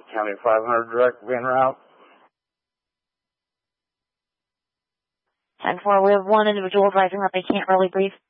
County 500 direct en route. 10-4, we have one individual advising that they can't really breathe.